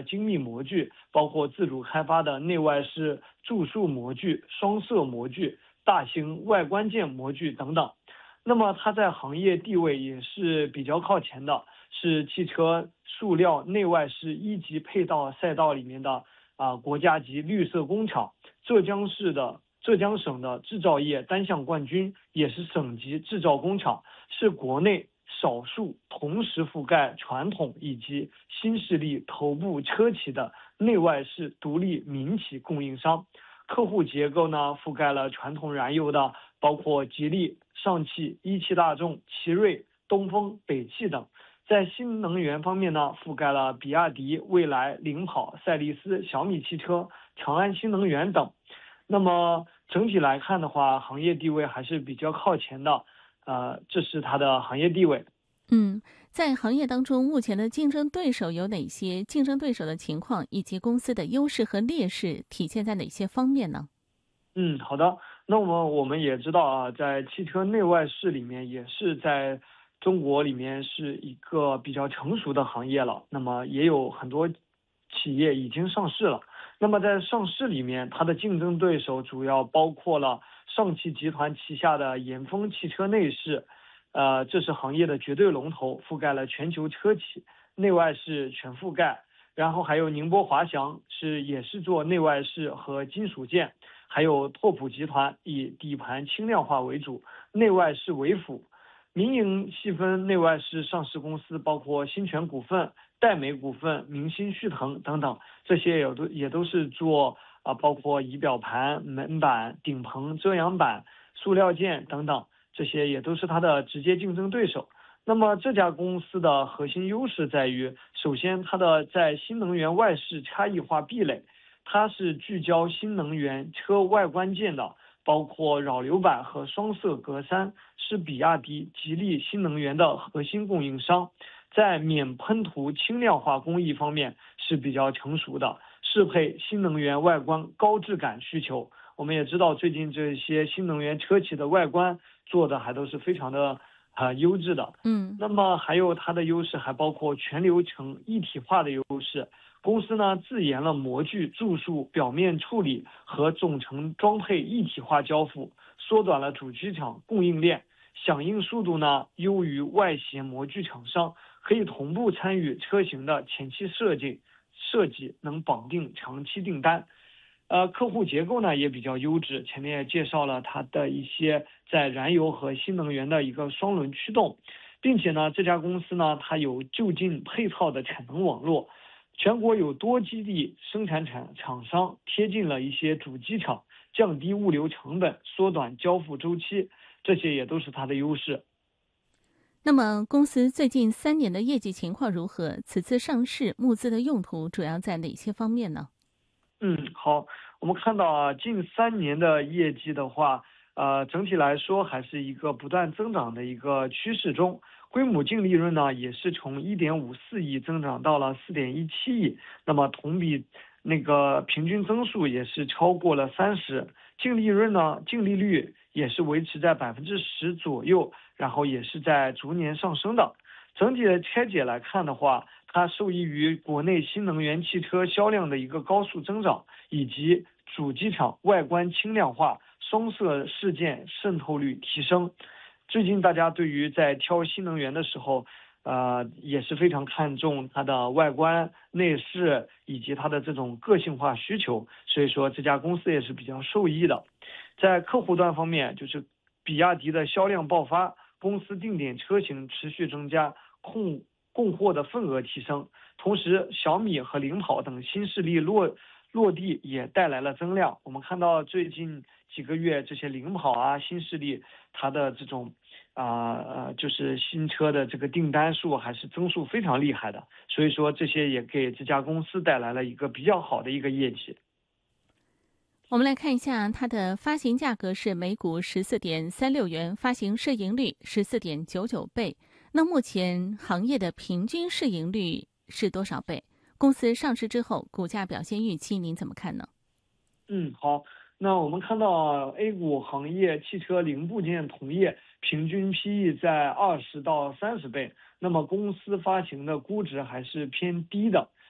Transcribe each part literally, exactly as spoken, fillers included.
精密模具，包括自主开发的内外饰注塑模具、双色模具、大型外观件模具等等。那么它在行业地位也是比较靠前的，是汽车塑料内外饰一级配套赛道里面的啊、国家级绿色工厂，浙江市的浙江省的制造业单项冠军，也是省级制造工厂，是国内少数同时覆盖传统以及新势力头部车企的内外饰独立民企供应商。客户结构呢，覆盖了传统燃油的，包括吉利、上汽、一汽大众、奇瑞、东风、北汽等。在新能源方面呢，覆盖了比亚迪、蔚来、领跑、赛力斯、小米汽车、长安新能源等。那么整体来看的话，行业地位还是比较靠前的，呃，这是它的行业地位。 嗯，在行业当中，目前的竞争对手有哪些？竞争对手的情况以及公司的优势和劣势体现在哪些方面呢？ 嗯，好的。那么我们也知道啊，在汽车内外饰里面，也是在中国里面是一个比较成熟的行业了。那么也有很多企业已经上市了。那么在上市里面，它的竞争对手主要包括了上汽集团旗下的延丰汽车内饰，呃，这是行业的绝对龙头，覆盖了全球车企，内外饰全覆盖。然后还有宁波华翔是也是做内外饰和金属件。还有拓普集团以底盘轻量化为主，内外饰为辅。民营细分内外饰上市公司包括新泉股份、戴美股份、明星旭腾等等，这些也都也都是做啊，包括仪表盘、门板、顶棚、遮阳板、塑料件等等，这些也都是它的直接竞争对手。那么这家公司的核心优势在于，首先它的在新能源外饰差异化壁垒。它是聚焦新能源车外观件的，包括扰流板和双色格栅，是比亚迪、吉利新能源的核心供应商。在免喷涂轻量化工艺方面是比较成熟的，适配新能源外观高质感需求。我们也知道，最近这些新能源车企的外观做的还都是非常的呃优质的。 嗯。 那么还有它的优势，还包括全流程一体化的优势。公司呢自研了模具、注塑、表面处理和总成装配一体化交付，缩短了主机厂供应链，响应速度呢优于外协模具厂商，可以同步参与车型的前期设计，设计能绑定长期订单。呃，客户结构呢也比较优质，前面也介绍了它的一些在燃油和新能源的一个双轮驱动，并且呢这家公司呢它有就近配套的产能网络。全国有多基地生产厂厂商贴近了一些主机厂，降低物流成本，缩短交付周期，这些也都是它的优势。 那么，公司最近三年的业绩情况如何？此次上市募资的用途主要在哪些方面呢？ 嗯，好，我们看到啊，近三年的业绩的话，呃，整体来说还是一个不断增长的一个趋势中，规模净利润呢也是从一点五四亿增长到了四点一七亿，那么同比那个平均增速也是超过了三十，净利润呢，净利率也是维持在百分之十左右，然后也是在逐年上升的。整体的拆解来看的话，它受益于国内新能源汽车销量的一个高速增长，以及主机厂外观轻量化、双色饰件渗透率提升。最近大家对于在挑新能源的时候，呃，也是非常看重它的外观、内饰以及它的这种个性化需求，所以说这家公司也是比较受益的。在客户端方面，就是比亚迪的销量爆发，公司定点车型持续增加，供供货的份额提升，同时小米和领跑等新势力落落地也带来了增量。我们看到最近几个月这些领跑啊新势力，它的这种啊呃就是新车的这个订单数还是增速非常厉害的，所以说这些也给这家公司带来了一个比较好的一个业绩。 我们来看一下它的发行价格是每股十四点三六元，发行市盈率十四点九九倍。那目前行业的平均市盈率是多少倍？公司上市之后股价表现预期您怎么看呢？ 嗯，好，那我们看到 A 股行业汽车零部件同业平均 P E 在二十到三十倍，那么公司发行的估值还是偏低的，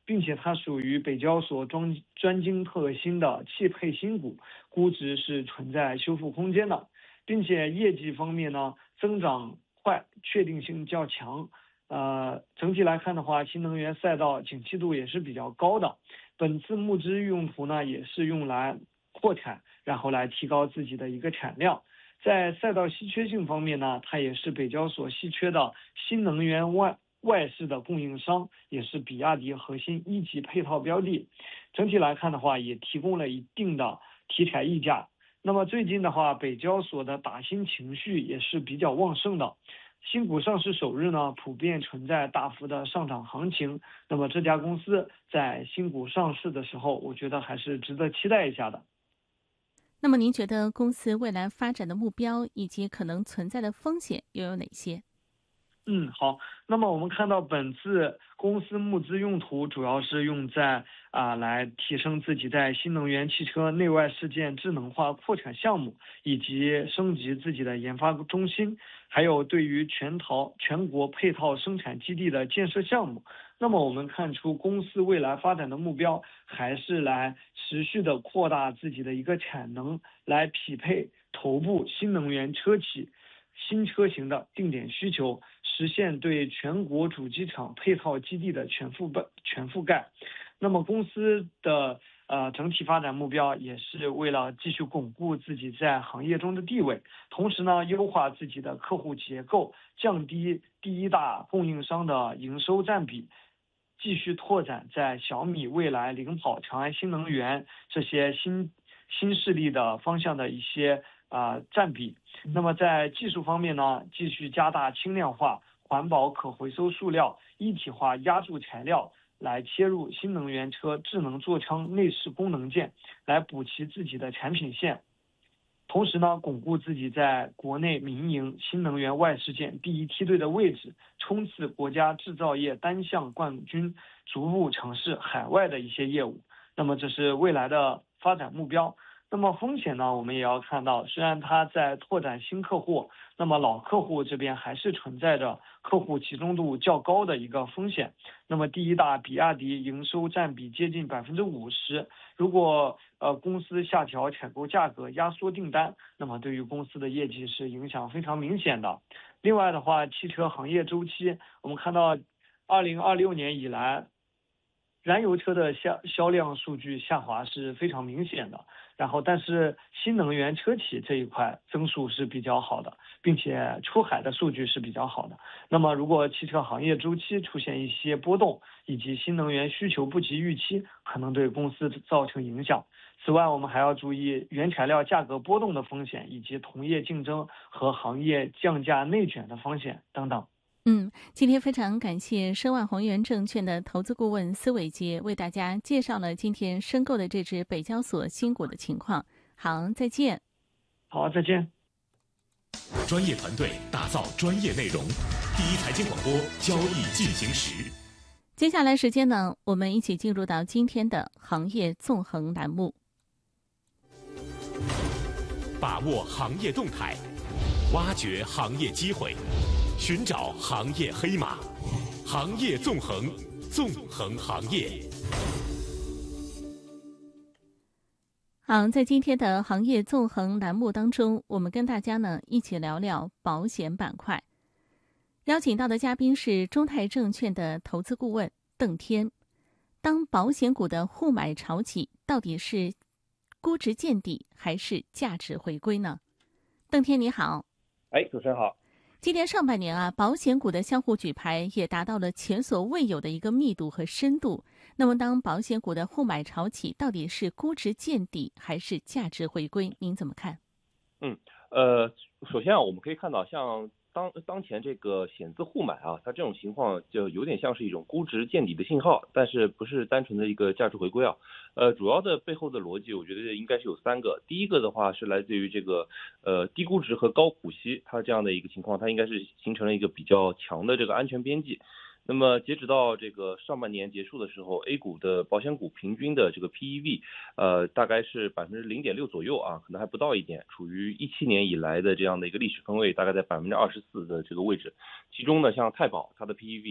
并且它属于北交所专专精特新的汽配新股，估值是存在修复空间的，并且业绩方面呢增长快，确定性较强。呃，整体来看的话，新能源赛道景气度也是比较高的。本次募资用途呢，也是用来扩产，然后来提高自己的一个产量。在赛道稀缺性方面呢，它也是北交所稀缺的新能源外外饰的供应商，也是比亚迪核心一级配套标的。整体来看的话，也提供了一定的题材溢价。那么最近的话，北交所的打新情绪也是比较旺盛的。新股上市首日呢，普遍存在大幅的上涨行情。那么这家公司在新股上市的时候，我觉得还是值得期待一下的。 那么您觉得公司未来发展的目标以及可能存在的风险又有哪些？ 嗯，好。那么我们看到本次公司募资用途主要是用在啊、呃、来提升自己在新能源汽车内外事件智能化扩产项目，以及升级自己的研发中心，还有对于全套全国配套生产基地的建设项目。那么我们看出公司未来发展的目标还是来持续的扩大自己的一个产能，来匹配头部新能源车企新车型的定点需求，实现对全国主机厂配套基地的全覆盖全覆盖。那么公司的呃整体发展目标也是为了继续巩固自己在行业中的地位，同时呢优化自己的客户结构，降低第一大供应商的营收占比，继续拓展在小米、蔚来、领跑、长安新能源这些新新势力的方向的一些啊、呃、占比。那么在技术方面呢，继续加大轻量化、环保可回收塑料、一体化压铸材料，来切入新能源车智能座舱内饰功能件，来补齐自己的产品线。同时呢，巩固自己在国内民营新能源外事件第一梯队的位置，冲刺国家制造业单项冠军，逐步尝试海外的一些业务。那么这是未来的发展目标。那么风险呢，我们也要看到，虽然它在拓展新客户，那么老客户这边还是存在着客户集中度较高的一个风险。那么第一大比亚迪营收占比接近百分之五十，如果呃公司下调采购价格、压缩订单，那么对于公司的业绩是影响非常明显的。另外的话，汽车行业周期，我们看到二零二六年以来，燃油车的销销量数据下滑是非常明显的，然后但是新能源车企这一块增速是比较好的，并且出海的数据是比较好的。那么如果汽车行业周期出现一些波动，以及新能源需求不及预期，可能对公司造成影响。此外，我们还要注意原材料价格波动的风险，以及同业竞争和行业降价内卷的风险等等。 嗯，今天非常感谢申万宏源证券的投资顾问司伟杰为大家介绍了今天申购的这只北交所新股的情况。好，再见。 好，再见。 专业团队打造专业内容，第一财经广播，交易进行时。 接下来时间呢，我们一起进入到今天的行业纵横栏目， 把握行业动态，挖掘行业机会，寻找行业黑马，行业纵横，纵横行业。 好，在今天的行业纵横栏目当中，我们跟大家呢一起聊聊保险板块。邀请到的嘉宾是中泰证券的投资顾问邓天。当保险股的互买潮起，到底是估值见底还是价值回归呢？邓天你好。 哎，主持人好。 今年上半年啊，保险股的相互举牌也达到了前所未有的一个密度和深度。那么当保险股的互买潮起，到底是估值见底还是价值回归？您怎么看？ 嗯，呃，首先啊，我们可以看到像当当前这个险资互买啊，它这种情况就有点像是一种估值见底的信号，但是不是单纯的一个价值回归啊。呃，主要的背后的逻辑，我觉得应该是有三个。第一个的话是来自于这个呃低估值和高股息，它这样的一个情况，它应该是形成了一个比较强的这个安全边际。那么截止到这个上半年结束的时候 ，A 股的保险股平均的这个 P E V， 呃，大概是百分之零点六左右啊，可能还不到一点，处于一七年以来的这样的一个历史分位，大概在百分之二十四的这个位置。其中呢，像太保它的 P E V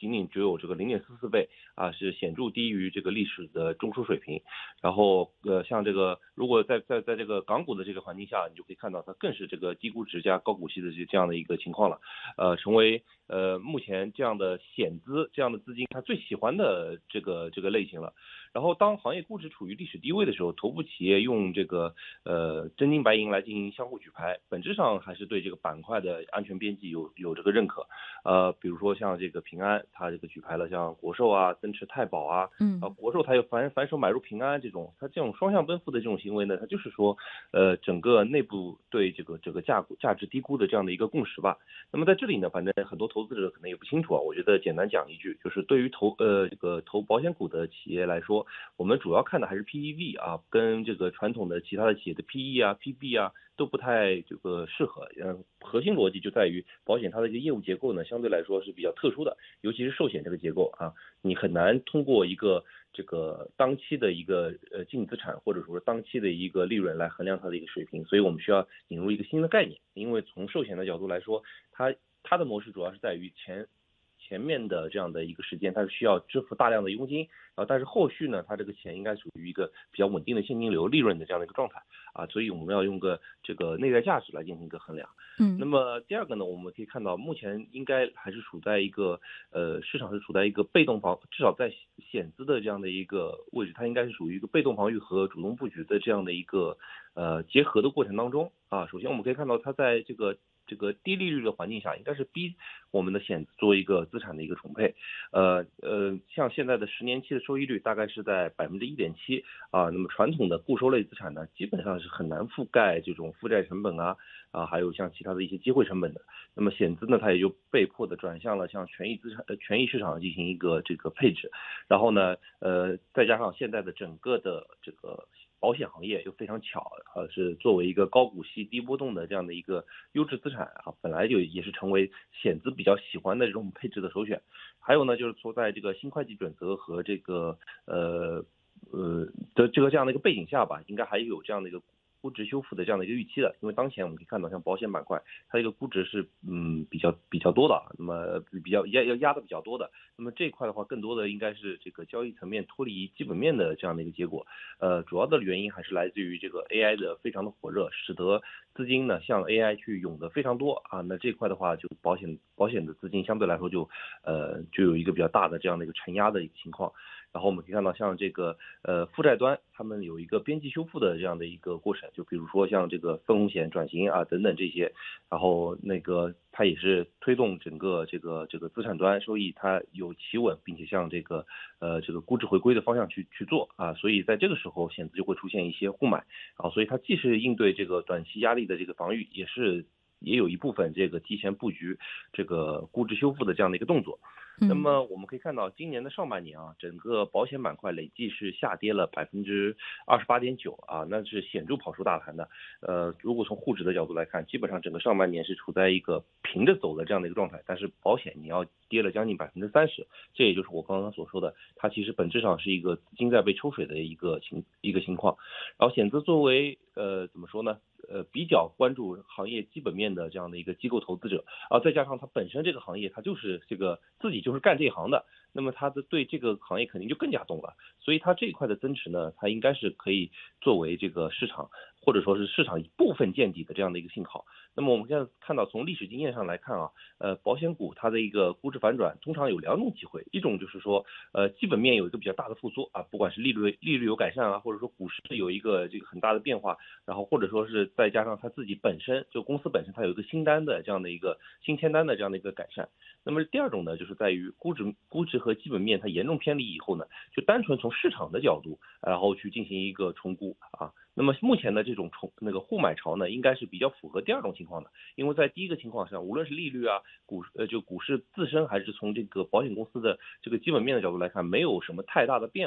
仅仅只有这个零点四四倍啊，是显著低于这个历史的中枢水平。然后呃，像这个如果在在在这个港股的这个环境下，你就可以看到它更是这个低估值加高股息的这这样的一个情况了，呃，成为呃目前这样的险资这样的资金它最喜欢的这个这个类型了。然后当行业估值处于历史低位的时候，头部企业用这个呃真金白银来进行相互举牌，本质上还是对这个板块的安全边际有有这个认可。呃，比如说像这个平安，它这个举牌了像国寿啊、增持太保啊， 嗯， 啊国寿它又反反手买入平安这种，它这种双向奔赴的这种行为呢，它就是说呃整个内部对这个这个价价值低估的这样的一个共识吧。那么在这里呢，反正很多投资者可能也不清楚啊，我觉得简单讲一句，就是对于投呃这个投保险股的企业来说，我们主要看的还是 P E V 啊，跟这个传统的其他的企业的 P E 啊、P B 啊都不太这个适合。嗯，核心逻辑就在于保险它的一个业务结构呢，相对来说是比较特殊的，尤其是寿险这个结构啊，你很难通过一个这个当期的一个呃净资产或者说当期的一个利润来衡量它的一个水平，所以我们需要引入一个新的概念。因为从寿险的角度来说，它它的模式主要是在于前前面的这样的一个时间，它是需要支付大量的佣金，然后但是后续呢，它这个钱应该属于一个比较稳定的现金流利润的这样的一个状态啊，所以我们要用个这个内在价值来进行一个衡量。 嗯， 那么第二个呢，我们可以看到目前应该还是处在一个呃市场是处在一个被动防，至少在险资的这样的一个位置，它应该是属于一个被动防御和主动布局的这样的一个呃结合的过程当中啊。首先我们可以看到它在这个这个低利率的环境下，应该是逼我们的险做一个资产的一个重配，呃呃，像现在的十年期的收益率大概是在百分之一点七啊，那么传统的固收类资产呢，基本上是很难覆盖这种负债成本啊啊，还有像其他的一些机会成本的。那么险资呢，它也就被迫的转向了像权益资产、呃权益市场进行一个这个配置，然后呢，呃，再加上现在的整个的这个保险行业又非常巧，呃，是作为一个高股息、低波动的这样的一个优质资产啊，本来就也是成为险资比较喜欢的这种配置的首选。还有呢，就是说在这个新会计准则和这个呃呃的这个这样的一个背景下吧，应该还有这样的一个估值修复的这样的一个预期的。因为当前我们可以看到，像保险板块，它这个估值是嗯比较比较多的，那么比较压要压的比较多的。那么这一块的话，更多的应该是这个交易层面脱离基本面的这样的一个结果。呃，主要的原因还是来自于这个 A I 的非常的火热，使得资金呢向 A I 去涌的非常多啊。那这块的话，就保险保险的资金相对来说就呃就有一个比较大的这样的一个承压的一个情况。然后我们可以看到，像这个呃负债端，他们有一个边际修复的这样的一个过程，就比如说像这个分红险转型啊等等这些，然后那个它也是推动整个这个这个资产端收益它有企稳，并且向这个呃这个估值回归的方向去去做啊，所以在这个时候险资就会出现一些互买啊，所以它既是应对这个短期压力的这个防御，也是也有一部分这个提前布局这个估值修复的这样的一个动作。那么我们可以看到，今年的上半年啊，整个保险板块累计是下跌了百分之二十八点九啊，那是显著跑输大盘的。呃，如果从沪指的角度来看，基本上整个上半年是处在一个平着走的这样的一个状态，但是保险你要跌了将近百分之三十，这也就是我刚刚所说的，它其实本质上是一个资金在被抽水的一个情一个情况。然后险资作为呃怎么说呢？呃，比较关注行业基本面的这样的一个机构投资者啊，再加上它本身这个行业它就是这个自己就是干这一行的，那么它的对这个行业肯定就更加懂了，所以它这一块的增持呢，它应该是可以作为这个市场或者说是市场一部分见底的这样的一个信号。那么我们现在看到，从历史经验上来看啊，呃，保险股它的一个估值反转，通常有两种机会，一种就是说，呃，基本面有一个比较大的复苏啊，不管是利率利率有改善啊，或者说股市有一个这个很大的变化，然后或者说是再加上它自己本身就公司本身它有一个新单的这样的一个新签单的这样的一个改善。那么第二种呢，就是在于估值估值和基本面它严重偏离以后呢，就单纯从市场的角度，然后去进行一个重估啊。那么目前的这种重那个互买潮呢，应该是比较符合第二种情况的，因为在第一个情况下，无论是利率啊、股呃就股市自身，还是从这个保险公司的这个基本面的角度来看，没有什么太大的变化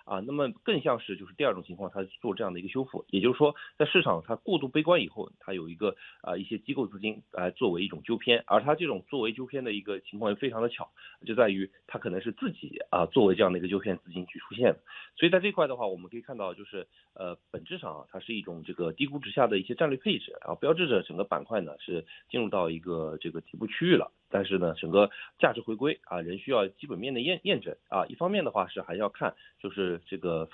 啊，那么更像是就是第二种情况，它做这样的一个修复，也就是说在市场它过度悲观以后，它有一个啊一些机构资金来作为一种纠偏，而它这种作为纠偏的一个情况也非常的巧，就在于它可能是自己啊作为这样的一个纠偏资金去出现的，所以在这块的话，我们可以看到就是呃本质上啊它是一种这个低估值下的一些战略配置，然后标志着整个板块呢是进入到一个这个底部区域了。但是呢，整个价值回归啊，仍需要基本面的验验证啊。一方面的话是还要看就是这个。